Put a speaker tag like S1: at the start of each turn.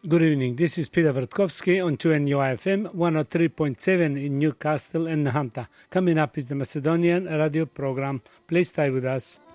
S1: Good evening. This is Peter Vertkovsky on 2NUIFM 103.7 in Newcastle and Nahanta. Coming up is the Macedonian radio program. Please stay with us.